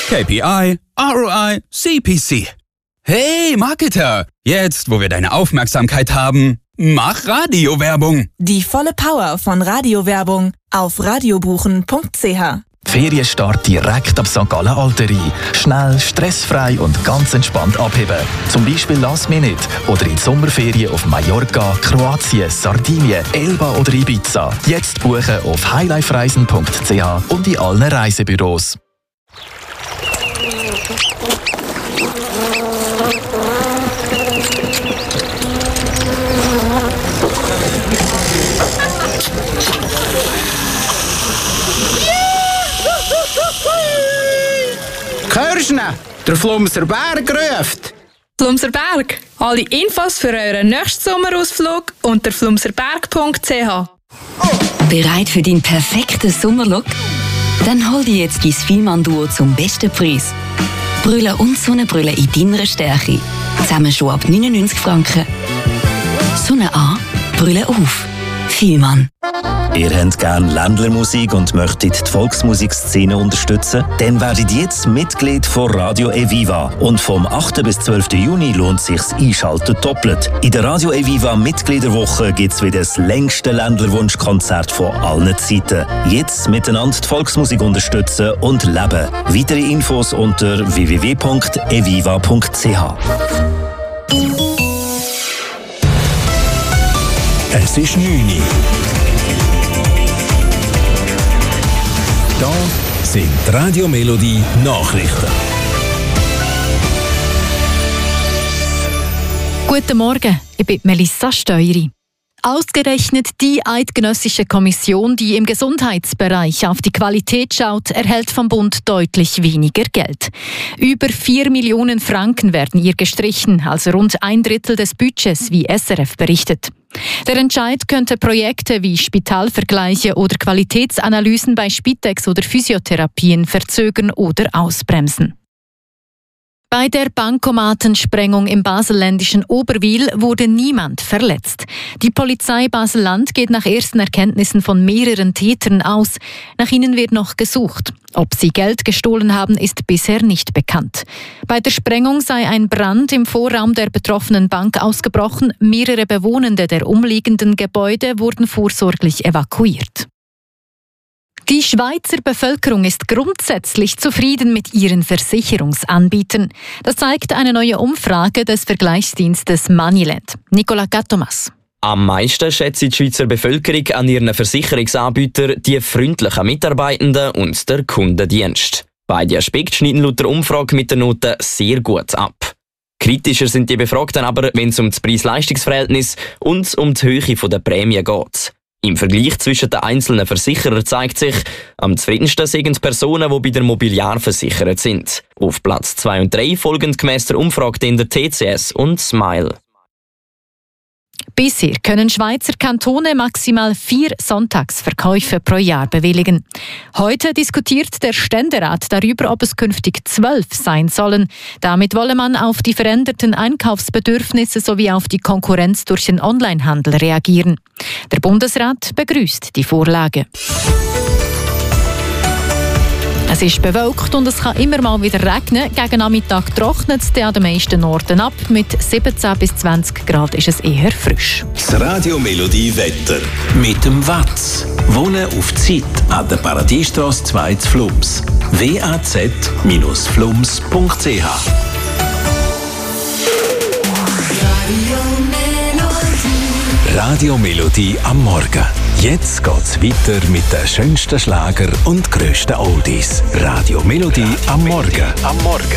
KPI, ROI, CPC. Hey Marketer, jetzt wo wir deine Aufmerksamkeit haben, mach Radiowerbung. Die volle Power von Radiowerbung auf radiobuchen.ch. Ferienstart direkt ab St. Gallen Alterie. Schnell, stressfrei und ganz entspannt abheben. Zum Beispiel Last Minute oder in die Sommerferien auf Mallorca, Kroatien, Sardinien, Elba oder Ibiza. Jetzt buchen auf highlifereisen.ch und in allen Reisebüros. Hörst du ihn? Der Flumser Berg ruft. Flumser Berg. Alle Infos für euren nächsten Sommerausflug unter flumserberg.ch. Bereit für deinen perfekten Sommerlook? Dann hol dir jetzt dein Fielmann-Duo zum besten Preis. Brille und Sonnenbrille in deiner Stärke. Zusammen schon ab 99 Franken. Sonne an, Brille auf. Fielmann. Ihr habt gerne Ländlermusik und möchtet die Volksmusikszene unterstützen? Dann werdet jetzt Mitglied von Radio Eviva. Und vom 8. bis 12. Juni lohnt sich's Einschalten doppelt. In der Radio Eviva Mitgliederwoche gibt's wieder das längste Ländlerwunschkonzert von allen Zeiten. Jetzt miteinander die Volksmusik unterstützen und leben. Weitere Infos unter www.eviva.ch. Es ist 9 Uhr. Da sind die Radio Melodie Nachrichten. Guten Morgen, ich bin Melissa Steueri. Ausgerechnet die eidgenössische Kommission, die im Gesundheitsbereich auf die Qualität schaut, erhält vom Bund deutlich weniger Geld. Über 4 Millionen Franken werden ihr gestrichen, also rund 1/3 des Budgets, wie SRF berichtet. Der Entscheid könnte Projekte wie Spitalvergleiche oder Qualitätsanalysen bei Spitex oder Physiotherapien verzögern oder ausbremsen. Bei der Bankomatensprengung im baselländischen Oberwil wurde niemand verletzt. Die Polizei Basel-Land geht nach ersten Erkenntnissen von mehreren Tätern aus. Nach ihnen wird noch gesucht. Ob sie Geld gestohlen haben, ist bisher nicht bekannt. Bei der Sprengung sei ein Brand im Vorraum der betroffenen Bank ausgebrochen. Mehrere Bewohnende der umliegenden Gebäude wurden vorsorglich evakuiert. Die Schweizer Bevölkerung ist grundsätzlich zufrieden mit ihren Versicherungsanbietern. Das zeigt eine neue Umfrage des Vergleichsdienstes Moneyland. Nicola Gattomas. Am meisten schätzt die Schweizer Bevölkerung an ihren Versicherungsanbietern die freundlichen Mitarbeitenden und der Kundendienst. Beide Aspekte schneiden laut der Umfrage mit der Note sehr gut ab. Kritischer sind die Befragten aber, wenn es um das Preis-Leistungs-Verhältnis und um die Höhe der Prämie geht. Im Vergleich zwischen den einzelnen Versicherern zeigt sich, am zufriedensten sind Personen, die bei der Mobiliar versichert sind. Auf Platz 2 und 3 folgen gemäss der Umfrage dann der TCS und Smile. Bisher können Schweizer Kantone maximal 4 Sonntagsverkäufe pro Jahr bewilligen. Heute diskutiert der Ständerat darüber, ob es künftig 12 sein sollen. Damit wolle man auf die veränderten Einkaufsbedürfnisse sowie auf die Konkurrenz durch den Onlinehandel reagieren. Der Bundesrat begrüßt die Vorlage. Es ist bewölkt und es kann immer mal wieder regnen. Gegen Nachmittag trocknet es an den meisten Orten ab. Mit 17 bis 20 Grad ist es eher frisch. Das Radio Melodie Wetter mit dem Watz. Wohnen auf Zeit an der Paradiesstrasse 2 zu Flums. waz-flums.ch. Radio Melodie am Morgen. Jetzt geht's weiter mit den schönsten Schlager und grössten Oldies. Radio Melodie am Morgen.